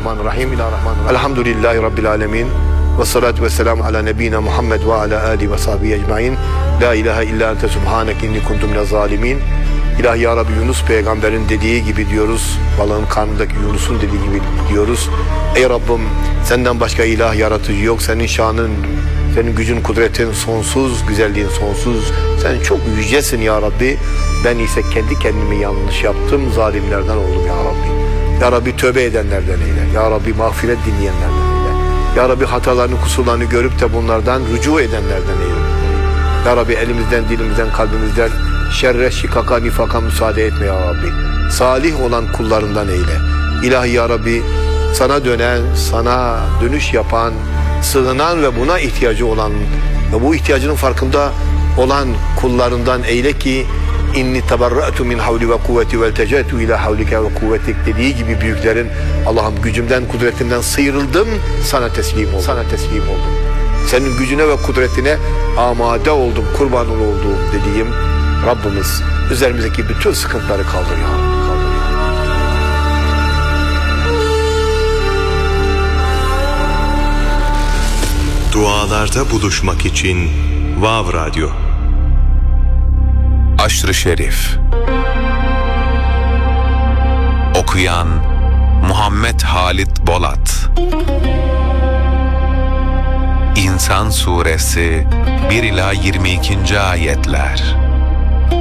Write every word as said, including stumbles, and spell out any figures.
Bismillahirrahmanirrahim. Bismillahirrahmanirrahim. Elhamdülillahi Rabbil alemin. Ve salatu ve selamu ala nebina Muhammed ve ala alihi ve sahbihi ecmain. La ilahe illa ente subhanek inni kuntum minez zalimin. İlahi ya Rabbi, Yunus peygamberin dediği gibi diyoruz. Balığın karnındaki Yunus'un dediği gibi diyoruz. Ey Rabbim, senden başka ilah yaratıcı yok. Senin şanın, senin gücün, kudretin sonsuz, güzelliğin sonsuz. Sen çok yücesin ya Rabbi. Ben ise kendi kendimi yanlış yaptım, zalimlerden oldum ya Rabbi. Ya Rabbi, tövbe edenlerden eyle. Ya Rabbi, mağfiret dinleyenlerden eyle. Ya Rabbi, hatalarını, kusurlarını görüp de bunlardan rücu edenlerden eyle. Ya Rabbi, elimizden, dilimizden, kalbimizden şerre, şikaka, nifaka müsaade etme ya Rabbi. Salih olan kullarından eyle. İlahi ya Rabbi, sana dönen, sana dönüş yapan, sığınan ve buna ihtiyacı olan ve bu ihtiyacının farkında olan kullarından eyle ki inni teberra'tu min havli ve kuvveti ve elteca'tu ila havlike ve kuvvetik dediği gibi büyüklerin, Allah'ım gücümden, kudretimden sıyrıldım, sana teslim oldum. Sana teslim oldum. Senin gücüne ve kudretine amade oldum, kurban olduğum dediğim Rabbimiz üzerimizdeki bütün sıkıntıları kaldır ya Rabbi, kaldır ya. Dualarda buluşmak için Vav Radyo. Aşr-ı Şerif. Okuyan Muhammed Halit Bolat. İnsan Suresi bir ila yirmi ikinci ayetler.